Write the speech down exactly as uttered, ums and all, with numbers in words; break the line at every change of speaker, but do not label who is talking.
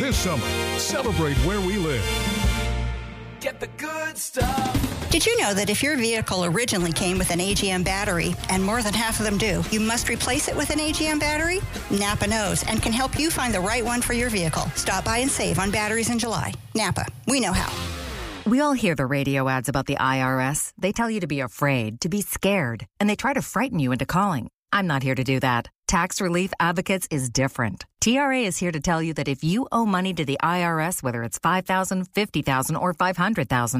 This summer, celebrate where we live.
Get the good stuff.
Did you know that if your vehicle originally came with an A G M battery, and more than half of them do, you must replace it with an A G M battery? Napa knows and can help you find the right one for your vehicle. Stop by and save on batteries in July. Napa, we know how.
We all hear the radio ads about the I R S. They tell you to be afraid, to be scared, and they try to frighten you into calling. I'm not here to do that. Tax Relief Advocates is different. T R A is here to tell you that if you owe money to the I R S, whether it's five thousand dollars, fifty thousand dollars, or five hundred thousand dollars,